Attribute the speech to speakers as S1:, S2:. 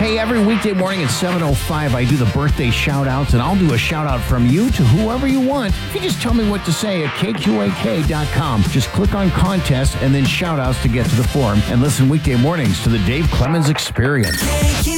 S1: Hey, every weekday morning at 7:05, I do the birthday shout-outs, and I'll do a shout-out from you to whoever you want. If you just tell me what to say at kqak.com. Just click on contest and then shout-outs to get to the form, and listen weekday mornings to the Dave Clemens Experience.